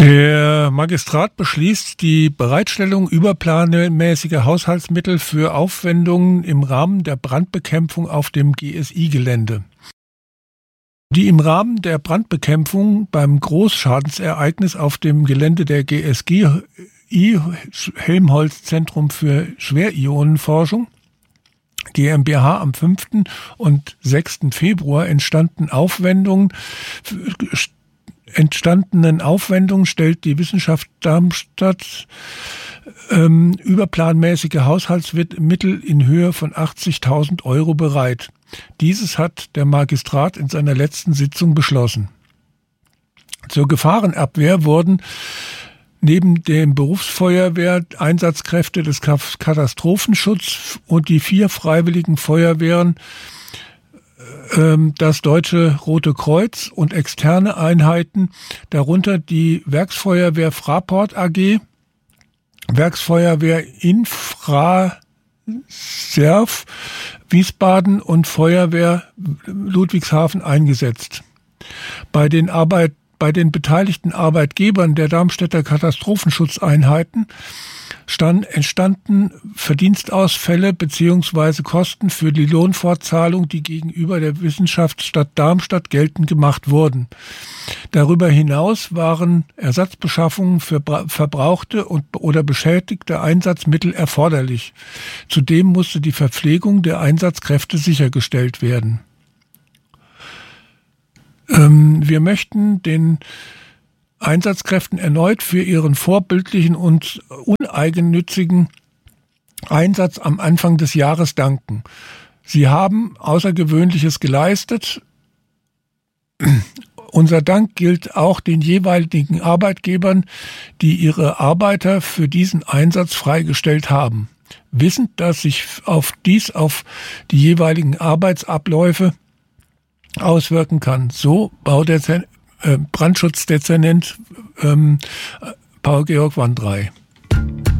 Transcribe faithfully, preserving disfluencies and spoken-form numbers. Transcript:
Der Magistrat beschließt die Bereitstellung überplanmäßiger Haushaltsmittel für Aufwendungen im Rahmen der Brandbekämpfung auf dem G S I-Gelände. Die im Rahmen der Brandbekämpfung beim Großschadensereignis auf dem Gelände der G S G I Helmholtz Zentrum für Schwerionenforschung GmbH am fünften und sechsten Februar entstandenen Aufwendungen entstandenen Aufwendungen stellt die Wissenschaft Darmstadt ähm, überplanmäßige Haushaltsmittel in Höhe von achtzigtausend Euro bereit. Dieses hat der Magistrat in seiner letzten Sitzung beschlossen. Zur Gefahrenabwehr wurden neben dem Berufsfeuerwehr Einsatzkräfte des Katastrophenschutzes und die vier freiwilligen Feuerwehren, das Deutsche Rote Kreuz und externe Einheiten, darunter die Werksfeuerwehr Fraport A G, Werksfeuerwehr Infraserv Wiesbaden und Feuerwehr Ludwigshafen eingesetzt. Bei den Arbeit, bei den beteiligten Arbeitgebern der Darmstädter Katastrophenschutzeinheiten stand, entstanden Verdienstausfälle bzw. Kosten für die Lohnfortzahlung, die gegenüber der Wissenschaftsstadt Darmstadt geltend gemacht wurden. Darüber hinaus waren Ersatzbeschaffungen für verbrauchte und oder beschädigte Einsatzmittel erforderlich. Zudem musste die Verpflegung der Einsatzkräfte sichergestellt werden. Ähm, wir möchten den Einsatzkräften erneut für ihren vorbildlichen und uneigennützigen Einsatz am Anfang des Jahres danken. Sie haben Außergewöhnliches geleistet. Unser Dank gilt auch den jeweiligen Arbeitgebern, die ihre Arbeiter für diesen Einsatz freigestellt haben. Wissend, dass sich auf dies auf die jeweiligen Arbeitsabläufe auswirken kann. So baut der Brandsschutzdezernent ähm, Paul-Georg Wandrei.